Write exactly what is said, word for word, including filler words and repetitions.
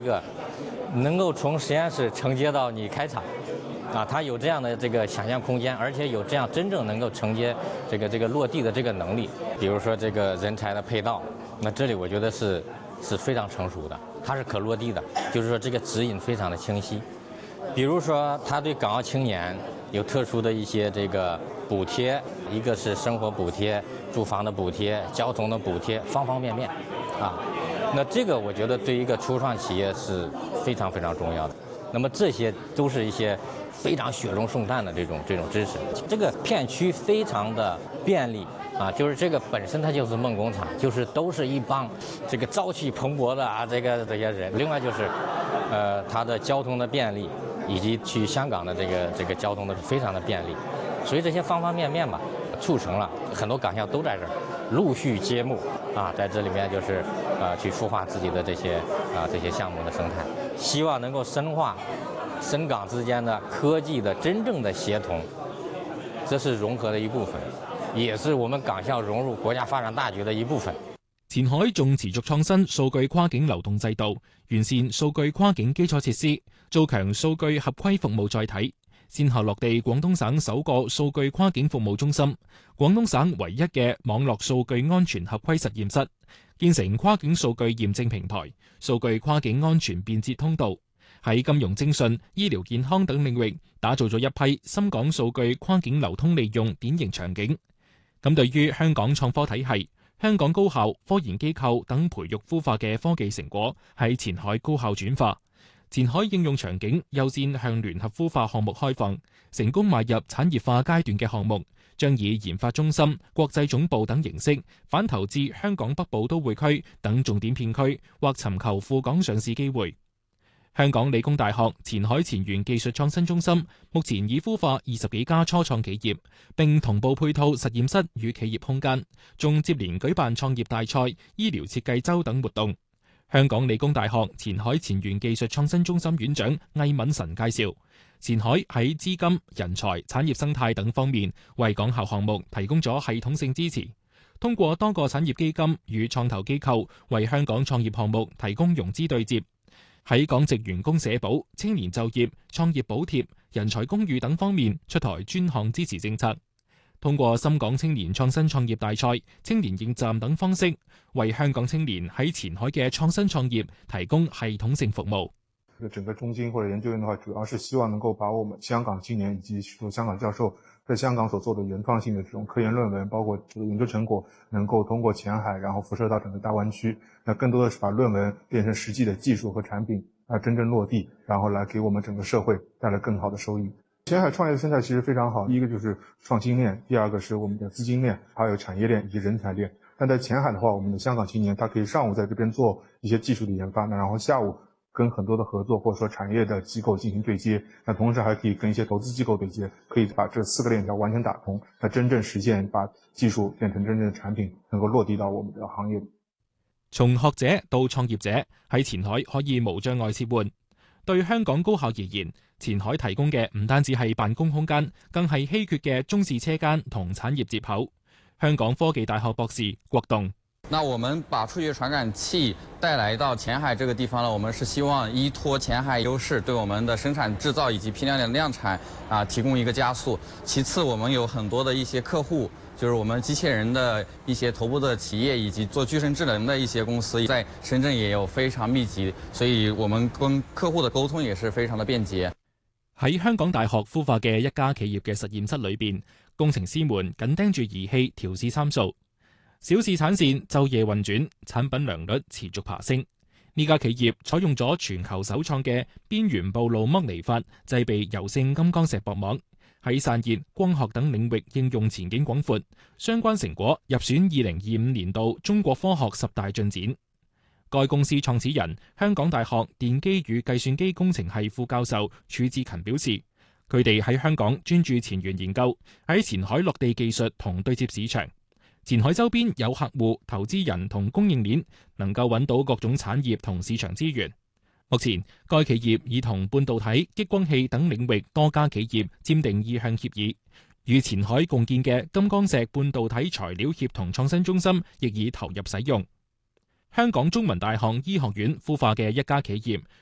这个能够从实验室承接到你开厂，啊，它有这样的这个想象空间，而且有这样真正能够承接这个这个落地的这个能力。比如说这个人才的配套，那这里我觉得是是非常成熟的，它是可落地的，就是说这个指引非常的清晰。比如说它对港澳青年有特殊的一些这个补贴，一个是生活补贴、住房的补贴、交通的补贴，方方面面，啊。那这个我觉得对一个初创企业是非常非常重要的。那么这些都是一些非常雪中送炭的这种这种知识。这个片区非常的便利啊，就是这个本身它就是梦工厂，就是都是一帮这个朝气蓬勃的啊这个这些人。另外就是，呃，它的交通的便利，以及去香港的这个这个交通的非常的便利，所以这些方方面面吧，促成了很多港校都在这儿陆续揭幕啊，在这里面就是呃去孵化自己的这些啊这些项目的生态，希望能够深化深港之间的科技的真正的协同，这是融合的一部分，也是我们港校融入國家發展大局的一部分。 前海仲持續創新數據跨境流動制度，完善數據跨境基礎設施，做強數據合規服務載體。先後落地廣東省首個數據跨境服務中心，廣東省唯一嘅網絡數據安全合規實驗室，建成跨境數據驗證平台、數據跨境安全便捷通道，喺金融徵信、醫療健康等領域打造咗一批深港數據跨境流通利用典型場景。咁對於香港創科體系、香港高校、科研機構等培育孵化嘅科技成果喺前海高效轉化。前海應用場景優先向聯合孵化項目開放，成功邁入產業化階段嘅項目，將以研發中心、國際總部等形式反投至香港北部都會區等重點片區，或尋求赴港上市機會。香港理工大學前海前沿技術創新中心目前已孵化二十幾家初創企業，並同步配套實驗室與企業空間，仲接連舉辦創業大賽、醫療設計週等活動。香港理工大學前海前沿技術創新中心院長魏敏臣介紹，前海喺資金、人才、產業生態等方面為港校項目提供咗系統性支持，通過多個產業基金與創投機構為香港創業項目提供融資對接，喺港籍員工社保、青年就業、創業補貼、人才公寓等方面出台專項支持政策。通過深港青年創新創業大賽、青年應站等方式，為香港青年喺前海嘅創新創業提供系統性服務。 整個中心或者研究院的話，主要是希望能夠把我們香港青年以及許多香港教授在香港所做的原創性的這種科研論文，包括這個研究成果，能夠通過前海，然後輻射到整個大灣區。那更多的是把論文變成實際的技術和產品，啊，真正落地，然後來給我們整個社會帶來更好的收益。前海創業的生態其實非常好，第一個就是創新鏈，第二個是我們的資金鏈，還有產業鏈以及人才鏈。但在前海的話，我們的香港青年他可以上午在這邊做一些技術的研發，那然後下午跟很多的合作或者說產業的機構進行對接，那同時還可以跟一些投資機構對接，可以把這四個鏈條完全打通，那真正實現把技術變成真正的產品，能夠落地到我們的行業。 從學者到創業者喺前海可以無障礙切換。對香港高校而言，前海提供嘅唔單止係辦公空間，更係稀缺嘅中試車間同產業接口。香港科技大學博士郭棟： 那我們把數據傳感器帶來到前海這個地方呢，我們是希望依託前海優勢，對我們的生產製造以及批量的量產啊提供一個加速。其次，我們有很多的一些客戶，就是我們機器人的一些頭部的企業以及做具身智能的一些公司，在深圳也有非常密集，所以我們跟客戶的溝通也是非常的便捷。 喺香港大學孵化嘅一家企業嘅實驗室裏邊，工程師們緊盯住儀器調試參數，小試產線晝夜運轉，產品良率持續爬升。呢家企業採用咗全球首創嘅邊緣暴露剝離法，製備柔性金剛石薄膜，喺散熱、光學等領域應用前景廣闊，相關成果入選二零二五年度中國科學十大進展。該公司創始人、香港大學電機與計算機工程系副教授儲志勤表示，佢哋喺香港專注前沿研究，喺前海落地技術同對接市場。前海周邊有客戶、投資人同供應鏈，能夠揾到各種產業同市場資源。目前，該企業已同半導體、激光器等領域多家企業簽訂意向協議，與前海共建嘅金剛石半導體材料協同創新中心亦已投入使用。 香港中文大學醫學院孵化嘅一家企業，